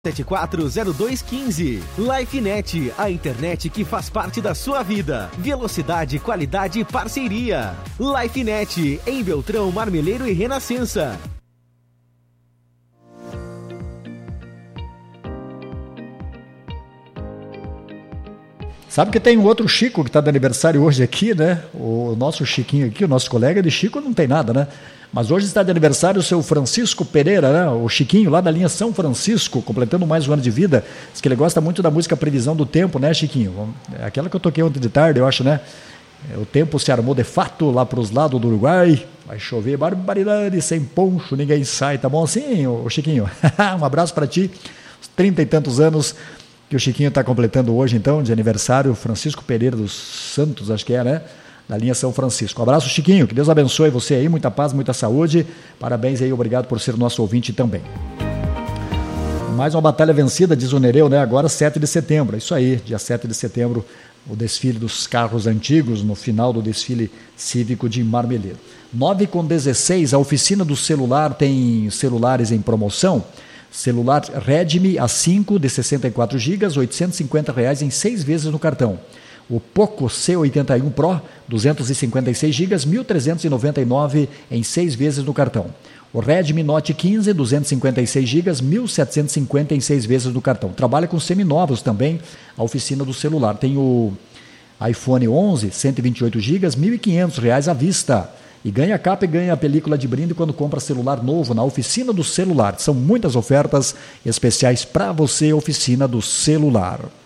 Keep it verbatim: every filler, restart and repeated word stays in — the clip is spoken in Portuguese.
sete quatro zero dois um cinco. LifeNet, a internet que faz parte da sua vida. Velocidade, qualidade e parceria. LifeNet, em Beltrão, Marmeleiro e Renascença. Sabe que tem um outro Chico que está de aniversário hoje aqui, né? O nosso Chiquinho aqui, o nosso colega de Chico não tem nada, né? Mas hoje está de aniversário o seu Francisco Pereira, né? O Chiquinho, lá da linha São Francisco, completando mais um ano de vida. Diz que ele gosta muito da música Previsão do Tempo, né, Chiquinho? É aquela que eu toquei ontem de tarde, eu acho, né? O tempo se armou de fato lá para os lados do Uruguai. Vai chover, barbaridade, sem poncho, ninguém sai. Tá bom assim, ô Chiquinho? Um abraço para ti. Os trinta e tantos anos que o Chiquinho está completando hoje, então, de aniversário. Francisco Pereira dos Santos, acho que é, né? Da linha São Francisco. Um abraço, Chiquinho, que Deus abençoe você aí, muita paz, muita saúde, parabéns aí, obrigado por ser nosso ouvinte também. Mais uma batalha vencida, diz o Nereu, né? Agora sete de setembro, é isso aí, dia sete de setembro, o desfile dos carros antigos, no final do desfile cívico de Marmeleiro. nove com dezesseis, a oficina do celular tem celulares em promoção. Celular Redmi A cinco de sessenta e quatro gigas, oitocentos e cinquenta reais em seis vezes no cartão. O Poco C oitenta e um Pro, duzentos e cinquenta e seis gigas, mil trezentos e noventa e nove em seis vezes no cartão. O Redmi Note quinze, duzentos e cinquenta e seis gigas, mil setecentos e cinquenta em seis vezes no cartão. Trabalha com seminovos também, a oficina do celular. Tem o iPhone onze, cento e vinte e oito gigas, mil e quinhentos reais à vista. E ganha capa e ganha a película de brinde quando compra celular novo na oficina do celular. São muitas ofertas especiais para você, oficina do celular.